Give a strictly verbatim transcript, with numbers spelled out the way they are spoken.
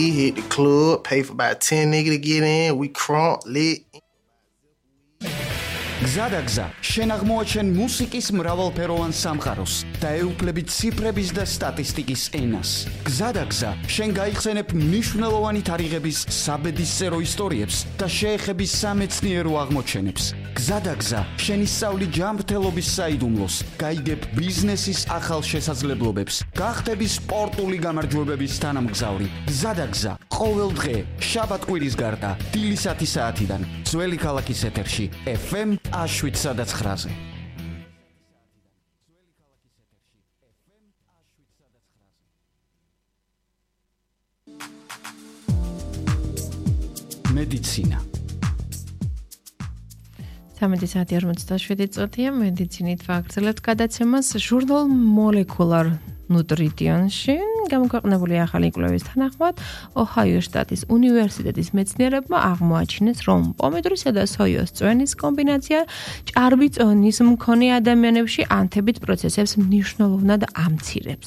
We hit the club, pay for about ten niggas to get in. We crunk, lit. გზადაგზა შენ აღმოაჩენ მუსიკის მრავალფეროვან სამყაროს და ეუფლებით ციფრების და სტატისტიკის ენას. გზადაგზა შენ გაიხსენებ მნიშვნელოვანი თარიღების საბედისწერო ისტორიებს და შეეხები სამეცნიერო აღმოჩენებს. გზადაგზა შენ ისწავლი ჯანმრთელობის საიდუმლოს, გაიგებ ბიზნესის ახალ შესაძლებლობებს, გახდები სპორტული გამარჯვებების თანამგზავრი. გზადაგზა ყოველ დღე შაბათ-კვირის გარდა დილისათი საათიდან ძველი ქალაქის ეთერში ეფ ემ შვიდ სადაც ხრაზე. მედიცინა. სამედი საათი ორმოცდაშვიდი წუთია მედიცინით ვაგრძელებთ გადაცემას ჟურნალ მოლეკულარ ნუტრიციონში. გამოქვეყნებული ახალი კვლევის თანახმად ოჰაიოს შტატის უნივერსიტეტის მეცნიერებმა აღმოაჩინეს, რომ პომიდორისა და სოიოს წვენის კომბინაცია ჭარბი წონის მქონე ადამიანებში ანთებით პროცესებს მნიშვნელოვნად ამცირებს.